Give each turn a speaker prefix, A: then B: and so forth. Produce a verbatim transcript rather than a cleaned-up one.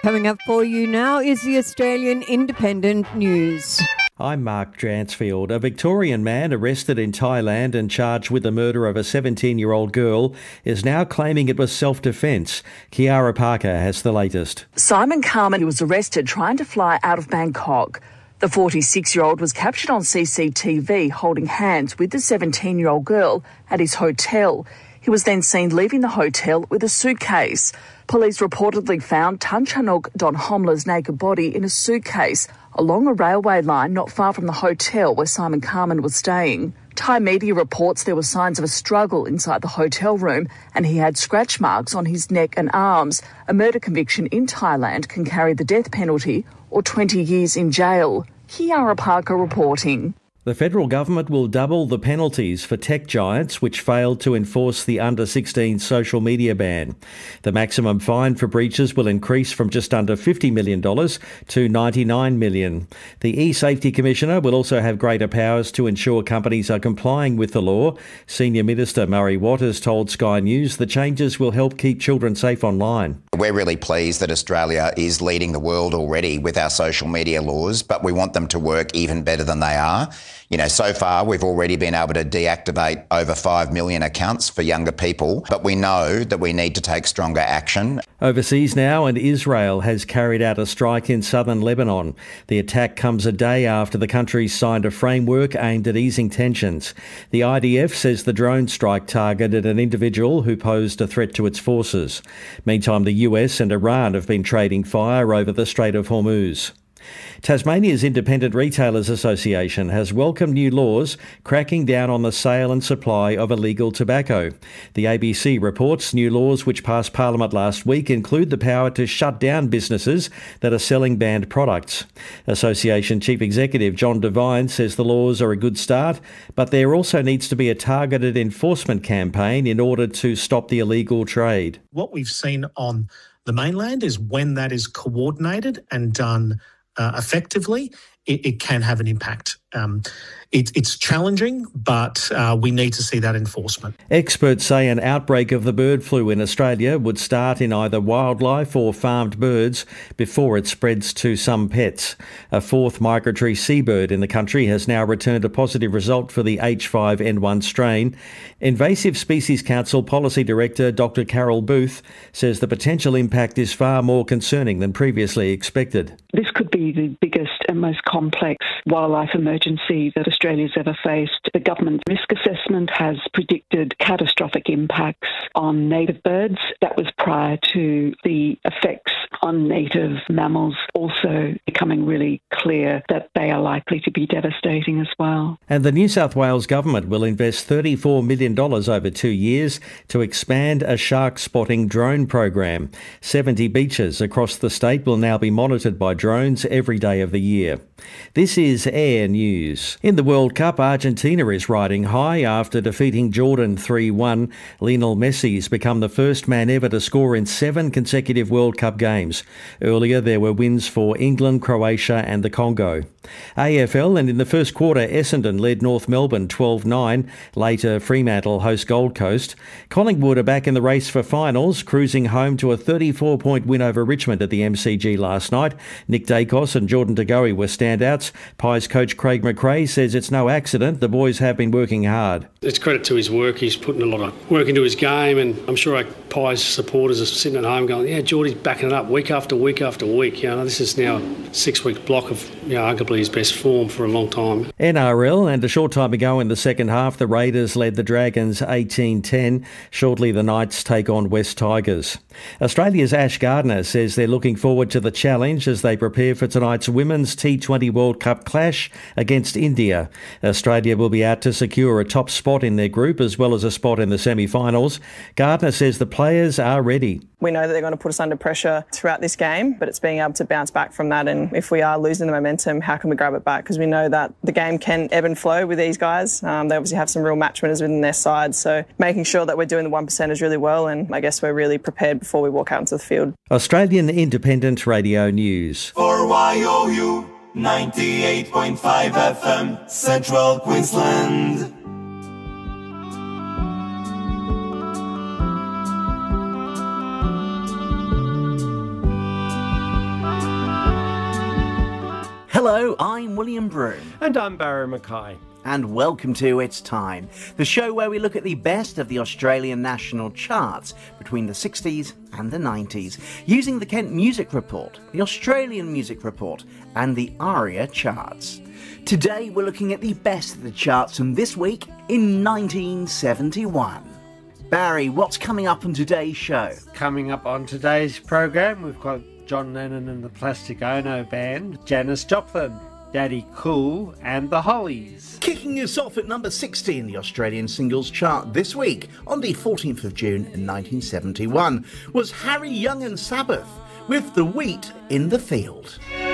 A: Coming up for you now is the Australian Independent News.
B: I'm Mark Dransfield. A Victorian man arrested in Thailand and charged with the murder of a seventeen-year-old girl is now claiming it was self-defence. Kiara Parker has the latest.
C: Simon Carman was arrested trying to fly out of Bangkok. The forty-six-year-old was captured on C C T V holding hands with the seventeen-year-old girl at his hotel. He was then seen leaving the hotel with a suitcase. Police reportedly found Tan Chanuk Donhomla's naked body in a suitcase along a railway line not far from the hotel where Simon Carman was staying. Thai media reports there were signs of a struggle inside the hotel room and he had scratch marks on his neck and arms. A murder conviction in Thailand can carry the death penalty or twenty years in jail. Kiara Parker reporting.
B: The federal government will double the penalties for tech giants which failed to enforce the under sixteen social media ban. The maximum fine for breaches will increase from just under fifty million dollars to ninety-nine million dollars. The E-Safety Commissioner will also have greater powers to ensure companies are complying with the law. Senior Minister Murray Waters told Sky News the changes will help keep children safe online.
D: We're really pleased that Australia is leading the world already with our social media laws, but we want them to work even better than they are. You know, so far we've already been able to deactivate over five million accounts for younger people, but we know that we need to take stronger action.
B: Overseas now, and Israel has carried out a strike in southern Lebanon. The attack comes a day after the country signed a framework aimed at easing tensions. The I D F says the drone strike targeted an individual who posed a threat to its forces. Meantime, the U S and Iran have been trading fire over the Strait of Hormuz. Tasmania's Independent Retailers Association has welcomed new laws cracking down on the sale and supply of illegal tobacco. The A B C reports new laws which passed Parliament last week include the power to shut down businesses that are selling banned products. Association Chief Executive John Devine says the laws are a good start, but there also needs to be a targeted enforcement campaign in order to stop the illegal trade.
E: What we've seen on the mainland is when that is coordinated and done Uh, effectively, it, it can have an impact. Um, it, it's challenging, but uh, we need to see that enforcement.
B: Experts say an outbreak of the bird flu in Australia would start in either wildlife or farmed birds before it spreads to some pets. A fourth migratory seabird in the country has now returned a positive result for the H five N one strain. Invasive Species Council Policy Director Doctor Carol Booth says the potential impact is far more concerning than previously expected.
F: This could be the biggest and most complex wildlife emergency that Australia's ever faced. The government risk assessment has predicted catastrophic impacts on native birds. That was prior to the effects on native mammals also becoming really clear that they are likely to be devastating as well.
B: And the New South Wales government will invest thirty-four million dollars over two years to expand a shark spotting drone program. seventy beaches across the state will now be monitored by drones every day of the year. This is Air News. In the World Cup, Argentina is riding high after defeating Jordan three one. Lionel Messi's become the first man ever to score in seven consecutive World Cup games. Earlier, there were wins for England, Croatia and the Congo. A F L, and in the first quarter, Essendon led North Melbourne twelve nine. Later, Fremantle host Gold Coast. Collingwood are back in the race for finals, cruising home to a thirty-four point win over Richmond at the M C G last night. Nick Dacos and Jordan De Goey were standouts. Pies coach Craig McRae says it's no accident. The boys have been working hard.
G: It's credit to his work. He's putting a lot of work into his game, and I'm sure our Pies supporters are sitting at home going, yeah, Geordie's backing it up week after week after week. You know, this is now a six-week block of, you know, arguably his best form for a long time.
B: N R L, and a short time ago in the second half, the Raiders led the Dragons eighteen ten. Shortly, the Knights take on West Tigers. Australia's Ash Gardner says they're looking forward to the challenge as they prepare for tonight's Women's T twenty World Cup clash against India. Australia will be out to secure a top spot in their group as well as a spot in the semi-finals. Gardner says the players are ready.
H: We know that they're going to put us under pressure throughout this game, but it's being able to bounce back from that. And if we are losing the momentum, how can we grab it back? Because we know that the game can ebb and flow with these guys. Um, they obviously have some real match winners within their side. So making sure that we're doing the one percenters really well, and I guess we're really prepared before we walk out into the field.
B: Australian Independent Radio News.
I: For Y O U ninety-eight point five F M, Central Queensland.
J: Hello, I'm William Broome.
K: And I'm Barry Mackay.
J: And welcome to It's Time, the show where we look at the best of the Australian national charts between the sixties and the nineties, using the Kent Music Report, the Australian Music Report, and the ARIA charts. Today we're looking at the best of the charts from this week in nineteen seventy-one. Barry, what's coming up on today's show?
K: Coming up on today's programme, we've got John Lennon and the Plastic Ono Band, Janis Joplin, Daddy Cool and the Hollies.
J: Kicking us off at number sixty in the Australian singles chart this week, on the fourteenth of June in nineteen seventy-one, was Harry Young and Sabbath with The Wheat in the Field.